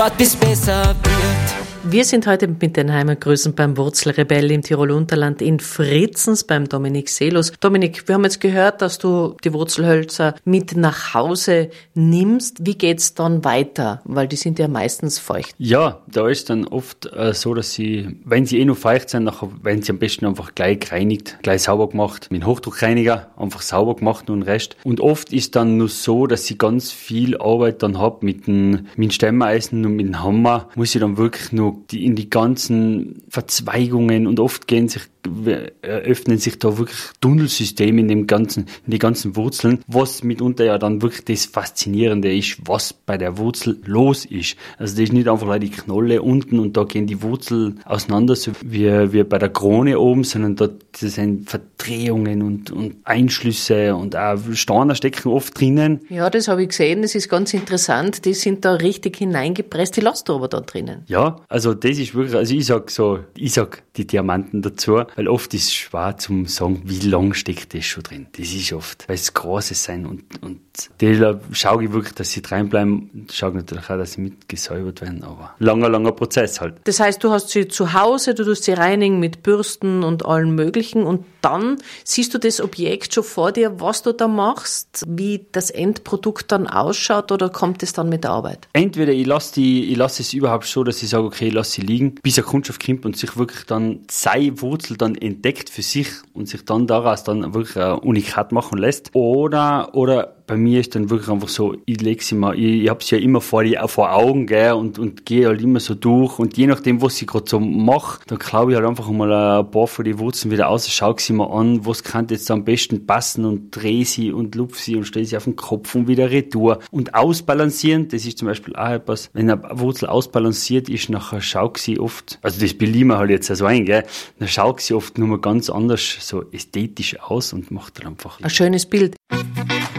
bis besser wird. Wir sind heute mit den Heimatgrüßen beim Wurzelrebell im Tirol Unterland in Fritzens beim Dominik Selus. Dominik, wir haben jetzt gehört, dass du die Wurzelhölzer mit nach Hause nimmst. Wie geht's dann weiter? Weil die sind ja meistens feucht. Ja, da ist dann oft so, dass sie, wenn sie noch feucht sind, nachher werden sie am besten einfach gleich gereinigt, gleich sauber gemacht, mit dem Hochdruckreiniger einfach sauber gemacht und den Rest. Und oft ist dann nur so, dass ich ganz viel Arbeit dann habe mit dem Stemmeisen und mit dem Hammer, muss ich dann wirklich nur in die ganzen Verzweigungen und oft öffnen sich da wirklich Tunnelsysteme in die ganzen Wurzeln, was mitunter ja dann wirklich das Faszinierende ist, was bei der Wurzel los ist. Also das ist nicht einfach die Knolle unten und da gehen die Wurzeln auseinander, so wie bei der Krone oben, sondern da sind Verdrehungen und Einschlüsse und auch Steine stecken oft drinnen. Ja, das habe ich gesehen, das ist ganz interessant, die sind da richtig hineingepresst, die lässt du aber da drinnen. Ja, also das ist wirklich, also ich sag die Diamanten dazu, weil oft ist es schwer zum sagen, wie lang steckt das schon drin. Das ist oft, weil es große sind und da schaue ich wirklich, dass sie reinbleiben. Schaue natürlich auch, dass sie mitgesäubert werden, aber langer Prozess halt. Das heißt, du hast sie zu Hause, du tust sie reinigen mit Bürsten und allem Möglichen und dann siehst du das Objekt schon vor dir, was du da machst, wie das Endprodukt dann ausschaut oder kommt es dann mit der Arbeit? Entweder ich lasse es überhaupt so, dass ich sage, okay, ich lasse sie liegen, bis eine Kundschaft kommt und sich wirklich dann seine Wurzel dann entdeckt für sich und sich dann daraus dann wirklich ein Unikat machen lässt. Oder bei mir ist dann wirklich einfach so, ich lege sie mal, ich habe sie ja immer vor Augen, gell, und gehe halt immer so durch und je nachdem, was ich gerade so mache, dann glaube ich halt einfach mal ein paar von die Wurzeln wieder aus, schaue sie mal an, was kann jetzt am besten passen und drehe sie und lupfe sie und stelle sie auf den Kopf und wieder retour. Und ausbalancieren, das ist zum Beispiel auch etwas, wenn eine Wurzel ausbalanciert ist, nachher schaut sie oft, also das bilde ich mir halt jetzt so ein, gell, dann schaut sie oft nur mal ganz anders so ästhetisch aus und macht dann einfach ein schönes Bild.